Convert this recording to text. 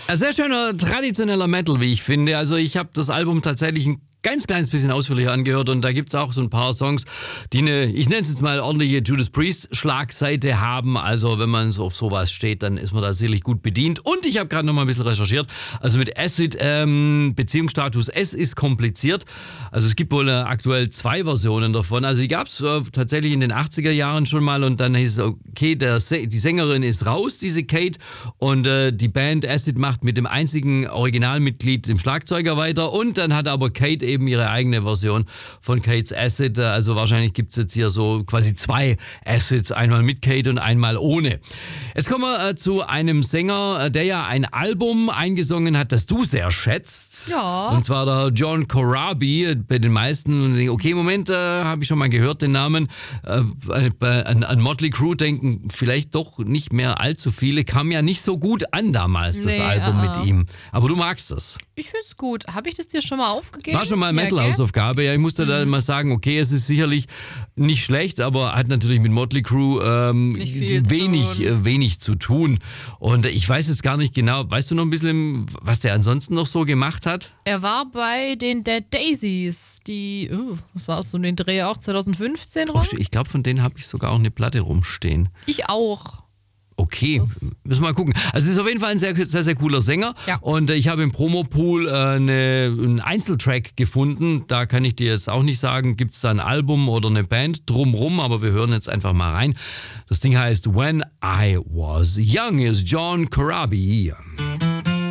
Ein sehr schöner, traditioneller Metal, wie ich finde. Also ich habe das Album tatsächlich ein ganz kleines bisschen ausführlicher angehört und da gibt's auch so ein paar Songs, die ich nenne es jetzt mal ordentliche Judas Priest Schlagseite haben. Also wenn man so auf sowas steht, dann ist man da sicherlich gut bedient. Und ich habe gerade noch mal ein bisschen recherchiert. Also mit Acid, Beziehungsstatus S ist kompliziert. Also es gibt wohl aktuell 2 Versionen davon. Also die gab's tatsächlich in den 80er Jahren schon mal und dann hieß es, okay, die Sängerin ist raus, diese Kate, und die Band Acid macht mit dem einzigen Originalmitglied, dem Schlagzeuger, weiter, und dann hat aber Kate eben ihre eigene Version von Kate's Acid. Also wahrscheinlich gibt es jetzt hier so quasi 2 Acids, einmal mit Kate und einmal ohne. Jetzt kommen wir zu einem Sänger, der ja ein Album eingesungen hat, das du sehr schätzt. Ja. Und zwar der John Corabi. Bei den meisten, okay, Moment, habe ich schon mal gehört den Namen. An Motley Crue denken vielleicht doch nicht mehr allzu viele. Kam ja nicht so gut an damals, das Album mit ihm. Aber du magst das. Ich find's gut. Habe ich das dir schon mal aufgegeben? War schon mal Metal-Hausaufgabe. Ja, ich musste da mal sagen, okay, es ist sicherlich nicht schlecht, aber hat natürlich mit Motley Crue wenig zu tun. Und ich weiß jetzt gar nicht genau, weißt du noch ein bisschen, was der ansonsten noch so gemacht hat? Er war bei den Dead Daisies, die, was war es, so in den Dreh auch, 2015 rum? Ich glaube, von denen habe ich sogar auch eine Platte rumstehen. Ich auch. Okay, müssen wir mal gucken. Also es ist auf jeden Fall ein sehr, sehr, sehr cooler Sänger. Ja. Und ich habe im Promopool einen Einzeltrack gefunden. Da kann ich dir jetzt auch nicht sagen, gibt es da ein Album oder eine Band drumrum, aber wir hören jetzt einfach mal rein. Das Ding heißt When I Was Young, ist John Corabi.